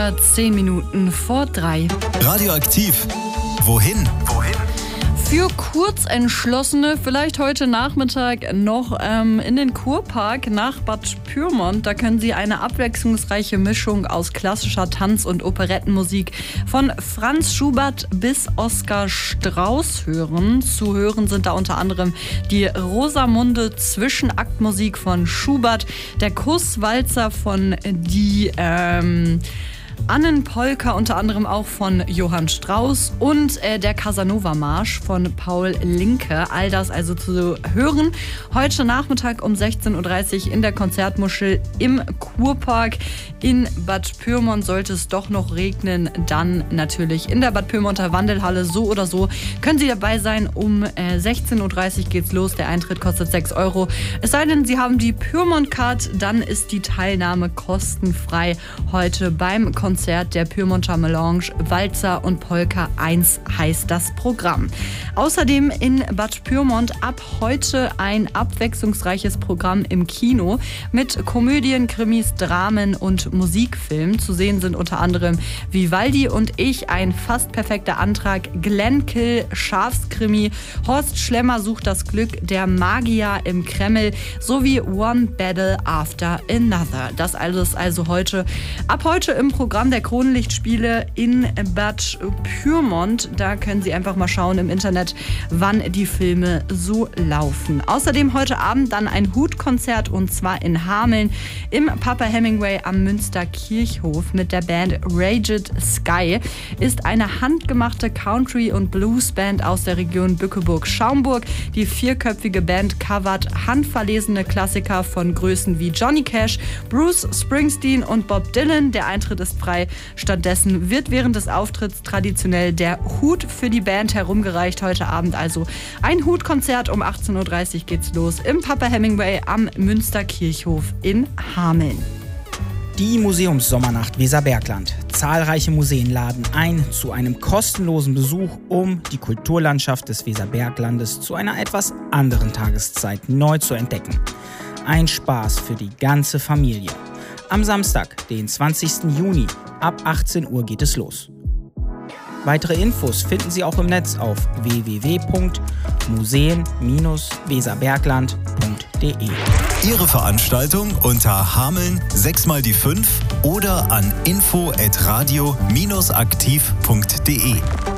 ungefähr 10 Minuten vor 3. Radioaktiv. Wohin? Für Kurzentschlossene vielleicht heute Nachmittag noch in den Kurpark nach Bad Pyrmont. Da können Sie eine abwechslungsreiche Mischung aus klassischer Tanz- und Operettenmusik von Franz Schubert bis Oskar Strauß hören. Zu hören sind da unter anderem die Rosamunde Zwischenaktmusik von Schubert, der Kusswalzer von die Annenpolka unter anderem auch von Johann Strauss und der Casanova-Marsch von Paul Linke. All das also zu hören. Heute Nachmittag um 16.30 Uhr in der Konzertmuschel im Kurpark in Bad Pyrmont. Sollte es doch noch regnen, dann natürlich in der Bad Pyrmonter Wandelhalle. So oder so können Sie dabei sein. Um 16.30 Uhr geht's los. Der Eintritt kostet 6 Euro. Es sei denn, Sie haben die Pyrmont-Card, dann ist die Teilnahme kostenfrei heute beim Konzert der Pyrmonter Melange. Walzer und Polka 1 heißt das Programm. Außerdem in Bad Pyrmont ab heute ein abwechslungsreiches Programm im Kino mit Komödien, Krimis, Dramen und Musikfilmen. Zu sehen sind unter anderem Vivaldi und ich, ein fast perfekter Antrag, Glenn Kill, Schafskrimi, Horst Schlemmer sucht das Glück, der Magier im Kreml sowie One Battle After Another. Das alles also ab heute im Programm der Kronlichtspiele in Bad Pyrmont. Da können Sie einfach mal schauen im Internet, wann die Filme so laufen. Außerdem heute Abend dann ein Hutkonzert und zwar in Hameln im Papa Hemingway am Münsterkirchhof mit der Band Raged Sky. Ist eine handgemachte Country- und Bluesband aus der Region Bückeburg-Schaumburg. Die 4-köpfige Band covert handverlesene Klassiker von Größen wie Johnny Cash, Bruce Springsteen und Bob Dylan. Der Eintritt ist frei. Stattdessen wird während des Auftritts traditionell der Hut für die Band herumgereicht. Heute Abend also ein Hutkonzert. Um 18.30 Uhr geht's los im Papa Hemingway am Münsterkirchhof in Hameln. Die Museumssommernacht Weserbergland. Zahlreiche Museen laden ein zu einem kostenlosen Besuch, um die Kulturlandschaft des Weserberglandes zu einer etwas anderen Tageszeit neu zu entdecken. Ein Spaß für die ganze Familie. Am Samstag, den 20. Juni, ab 18 Uhr geht es los. Weitere Infos finden Sie auch im Netz auf www.museen-weserbergland.de. Ihre Veranstaltung unter Hameln 6x5 oder an info@radio-aktiv.de.